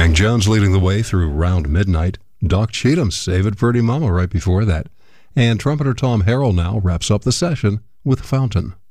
Hank Jones leading the way through Round Midnight. Doc Cheatham's Save It Pretty Mama right before that. And trumpeter Tom Harrell now wraps up the session with Fountain.